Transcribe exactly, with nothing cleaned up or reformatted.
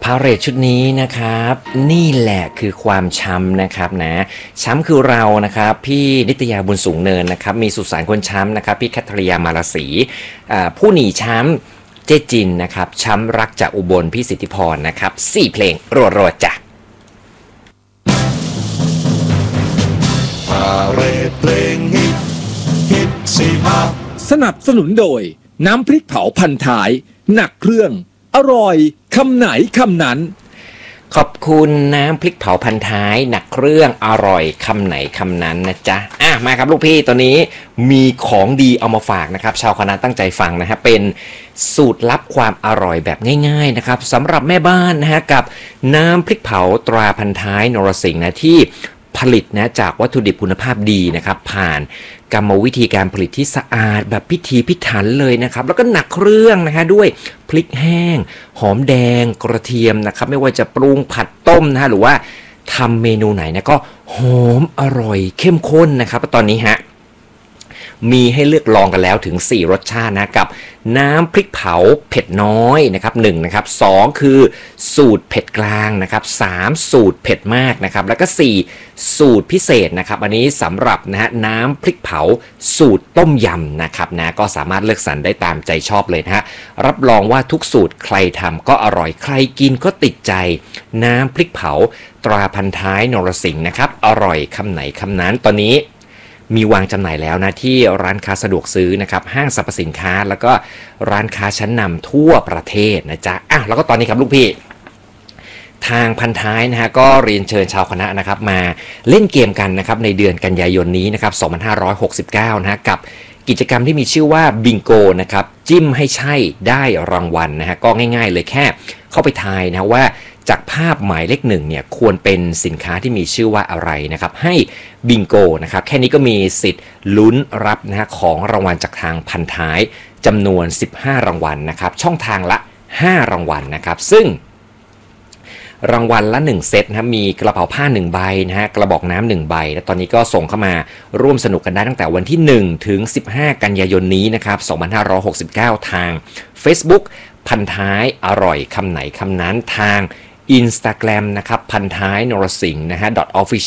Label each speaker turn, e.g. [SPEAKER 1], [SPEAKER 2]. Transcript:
[SPEAKER 1] พาเหรดชุดนี้นะครับนี่แหละคือความช้ำนะครับนะช้ำคือเรานะครับพี่นิตยาบุญสูงเนินนะครับมีสุสานคนช้ำนะครับพี่คัทริยามาลาศรีผู้หนีช้ำเจจินนะครับช้ำรักจากอุบลพี่สิทธิพรนะครับสี่เพลงรัวๆจ้ะ
[SPEAKER 2] พาเหรดเพลงฮิตฮิตสี่ภาค
[SPEAKER 3] สนับสนุนโดยน้ำพริกเผาพันท้ายหนักเครื่องอร่อยคำไหนคำนั้น
[SPEAKER 1] ขอบคุณน้ำพริกเผาพันท้ายหนักเครื่องอร่อยคำไหนคำนั้นนะจ๊ะอ่ะมาครับลูกพี่ตอนนี้มีของดีเอามาฝากนะครับชาวคณะตั้งใจฟังนะฮะเป็นสูตรลับความอร่อยแบบง่ายๆนะครับสำหรับแม่บ้านนะฮะกับน้ำพริกเผาตราพันท้ายนรสิงห์นะที่ผลิตนะจากวัตถุดิบคุณภาพดีนะครับผ่านกรรมวิธีการผลิตที่สะอาดแบบพิถีพิถันเลยนะครับแล้วก็หนักเครื่องนะฮะด้วยพริกแห้งหอมแดงกระเทียมนะครับไม่ว่าจะปรุงผัดต้มนะฮะหรือว่าทำเมนูไหนนะก็หอมอร่อยเข้มข้นนะครับตอนนี้ฮะมีให้เลือกลองกันแล้วถึงสี่รสชาตินะกับน้ำพริกเผาเผ็ดน้อยนะครับหนึ่งนะครับสองคือสูตรเผ็ดกลางนะครับสามสูตรเผ็ดมากนะครับแล้วก็สี่สูตรพิเศษนะครับอันนี้สำหรับนะฮะน้ำพริกเผาสูตรต้มยำนะครับนะก็สามารถเลือกสรรได้ตามใจชอบเลยนะฮะรับรองว่าทุกสูตรใครทำก็อร่อยใครกินก็ติดใจน้ำพริกเผาตราพันท้ายนรสิงห์นะครับอร่อยคำไหนคำนั้นตอนนี้มีวางจำหน่ายแล้วนะที่ร้านค้าสะดวกซื้อนะครับห้างสรรพสินค้าแล้วก็ร้านค้าชั้นนำทั่วประเทศนะจ๊ะอ่ะแล้วก็ตอนนี้ครับลูกพี่ทางพันท้ายนะฮะก็เรียนเชิญชาวคณะนะครับมาเล่นเกมกันนะครับในเดือนกันยายนนี้นะครับสองพันห้าร้อยหกสิบเก้านะฮะกับกิจกรรมที่มีชื่อว่าบิงโกนะครับจิ้มให้ใช่ได้รางวัลนะฮะก็ง่ายๆเลยแค่เข้าไปทายนะว่าจากภาพหมายเลขหนึ่งเนี่ยควรเป็นสินค้าที่มีชื่อว่าอะไรนะครับให้บิงโกนะครับแค่นี้ก็มีสิทธิ์ลุ้นรับนะฮะของรางวัลจากทางพันท้ายจำนวนสิบห้ารางวัลนะครับช่องทางละห้ารางวัลนะครับซึ่งรางวัลละหนึ่งเซตนะมีกระเป๋าผ้าหนึ่งใบนะฮะกระบอกน้ำหนึ่งใบและตอนนี้ก็ส่งเข้ามาร่วมสนุกกันได้ตั้งแต่วันที่หนึ่งถึงสิบห้ากันยายนนี้นะครับสองพันห้าร้อยหกสิบเก้าทาง Facebook พันท้ายอร่อยคำไหนคำนั้นทาง Instagram นะครับพันท้ายนรสิงห์นะฮะ .official